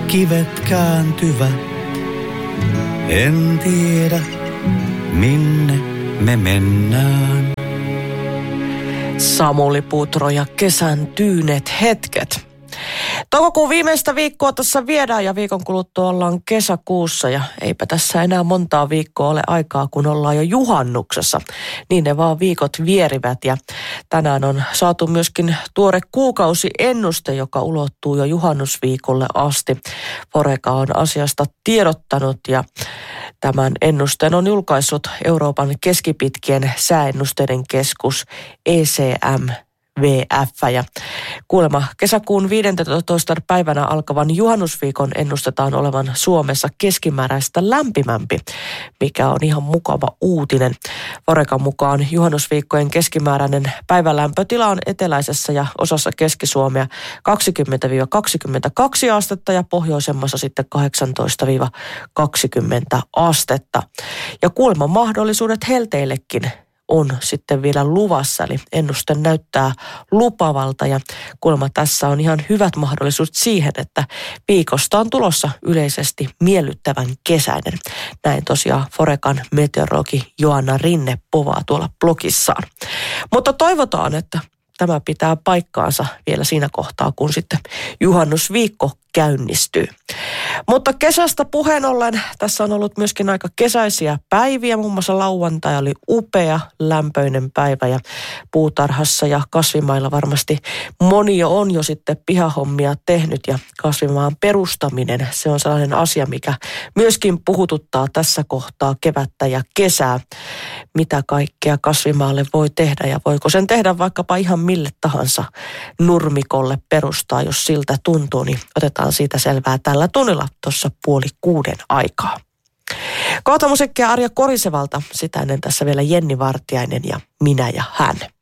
kivet kääntyvät. En tiedä, minne me mennään. Samuli Putro ja kesän tyynet hetket. Toukokuun viimeistä viikkoa tässä viedään ja viikon kuluttua ollaan kesäkuussa ja eipä tässä enää montaa viikkoa ole aikaa, kun ollaan jo juhannuksessa. Niin ne vaan viikot vierivät ja tänään on saatu myöskin tuore kuukausiennuste, joka ulottuu jo juhannusviikolle asti. Foreca on asiasta tiedottanut ja tämän ennusteen on julkaissut Euroopan keskipitkien sääennusteiden keskus ECMWF ja kuulemma kesäkuun 15. päivänä alkavan juhannusviikon ennustetaan olevan Suomessa keskimääräistä lämpimämpi, mikä on ihan mukava uutinen. Forecan mukaan juhannusviikkojen keskimääräinen päivälämpötila on eteläisessä ja osassa Keski-Suomea 20-22 astetta ja pohjoisemmassa sitten 18-20 astetta. Ja kuulemma mahdollisuudet helteillekin on sitten vielä luvassa, eli ennuste näyttää lupavalta ja kuulemma tässä on ihan hyvät mahdollisuudet siihen, että viikosta on tulossa yleisesti miellyttävän kesäinen. Näin tosiaan Forecan meteorologi Joanna Rinne povaa tuolla blogissaan. Mutta toivotaan, että tämä pitää paikkaansa vielä siinä kohtaa, kun sitten juhannusviikko käynnistyy. Mutta kesästä puheen ollen tässä on ollut myöskin aika kesäisiä päiviä. Muun muassa lauantai oli upea, lämpöinen päivä ja puutarhassa ja kasvimailla varmasti moni on jo sitten pihahommia tehnyt ja kasvimaan perustaminen. Se on sellainen asia, mikä myöskin puhututtaa tässä kohtaa kevättä ja kesää. Mitä kaikkea kasvimaalle voi tehdä ja voiko sen tehdä vaikkapa ihan mille tahansa nurmikolle perustaa, jos siltä tuntuu, niin otetaan siitä selvää tällä tunnilla tuossa 5:30 aikaa. Kohta musiikkia Arja Korisevalta, sitä ennen tässä vielä Jenni Vartiainen ja Minä ja hän.